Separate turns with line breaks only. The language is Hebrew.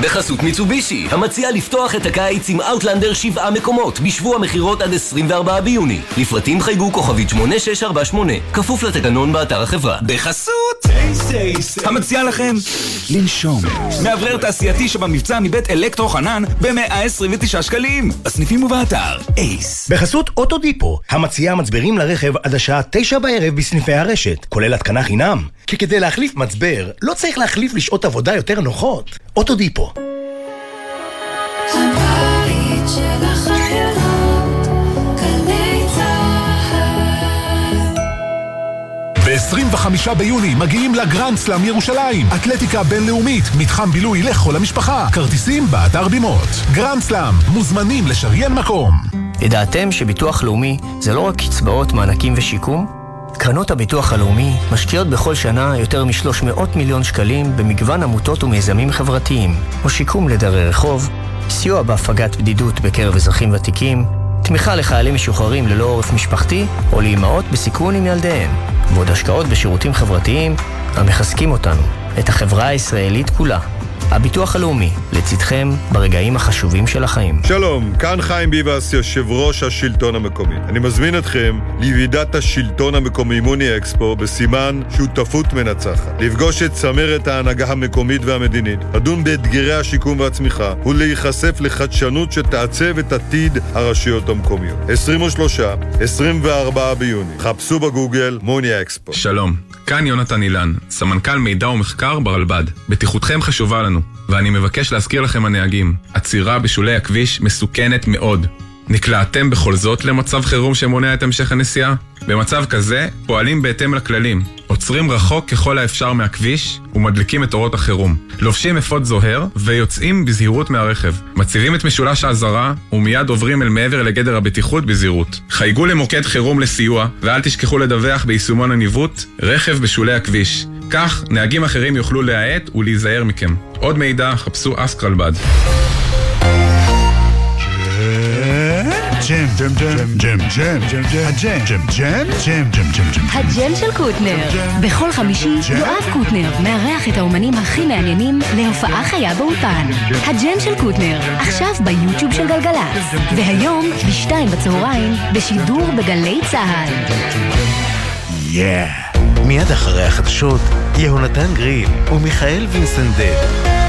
בחסות מיצובישי, המציע לפתוח את הקיץ עם אאוטלנדר 7 מקומות, בשבוע מחירות עד 24 ביוני. לפרטים חייגו כוכבית 8648, כפוף לתקנון באתר החברה.
בחסות המציע לכם לנשום. מאוורר תעשייתי שבמבצע מבית אלקטרו חנן ב-129 שקלים. בסניפים ובאתר אייס.
בחסות אוטודיפו, המציע מצברים לרכב עד השעה 9 בערב בסניפי הרשת, כולל התקנה חינם. כי כדי להחליף מצבר, לא צריך להחליף לשעות עבודה יותר נוחות. אוטודיפו.
הבית של החיילות, גלי צהל.
ב-25 ביוני מגיעים לגרנד סלאם ירושלים, אתלטיקה בינלאומית, מתחם בילוי לכל המשפחה, כרטיסים באתר בימות. גרנד סלאם, מוזמנים לשריין מקום.
ידעתם שביטוח לאומי זה לא רק קצבאות, מענקים ושיקום? קרנות הביטוח הלאומי משקיעות בכל שנה יותר מ-300 מיליון שקלים במגוון עמותות ומיזמים חברתיים, או שיקום לדרי רחוב, סיוע בהפגת בדידות בקרב אזרחים ותיקים, תמיכה לחיילים משוחררים ללא עורף משפחתי, או לאימהות בסיכון עם ילדיהם, ועוד השקעות בשירותים חברתיים המחזקים אותנו, את החברה הישראלית כולה. הביטוח הלאומי, לצדכם ברגעים החשובים של החיים.
שלום, כאן חיים ביבס, יושב ראש השלטון המקומי. אני מזמין אתכם לוועידת השלטון המקומי מוני אקספו בסימן שותפות מנצחת. לפגוש את צמרת ההנהגה המקומית והמדינית, לדון באתגרי השיקום והצמיחה, ולהיחשף לחדשנות שתעצב את עתיד הרשויות המקומיות. 23-24 ביוני. חפשו בגוגל מוני אקספו.
שלום, כאן יונתן אילן, סמנכ"ל מידע ומחקר ברלב"ד. בטיחותכם חשובה לנו, ואני מבקש להזכיר לכם הנהגים, עצירה בשולי הכביש מסוכנת מאוד. נקלעתם בכל זאת למצב חירום שמונע את המשך הנסיעה? במצב כזה פועלים בהתאם לכללים, עוצרים רחוק ככל האפשר מהכביש ומדליקים את אורות החירום, לובשים אפוד זוהר ויוצאים בזהירות מהרכב, מציבים את משולש האזהרה ומיד עוברים אל מעבר לגדר הבטיחות בזהירות. חייגו למוקד חירום לסיוע ואל תשכחו לדווח ביישומון הניווט רכב בשולי הכביש, כך נהגים אחרים יוכלו להאט ולהיזהר מכם. עוד מידע חפשו אסק רלב"ד.
ג'ם, ג'ם, ג'ם, ג'ם, ג'ם, ג'ם, הג'ם, ג'ם, ג'ם, ג'ם, ג'ם, ג'ם, ג'ם.
הג'ם של קוטנר. בכל חמישי יואב קוטנר מארח את האומנים הכי מעניינים להופעה חיה באולפן. הג'ם של קוטנר, עכשיו ביוטיוב של גלגלצ. והיום ב-2 בצהריים בשידור בגלי צהל.
מיד אחרי החדשות יהונתן גריל ומיכאל וינסנדל.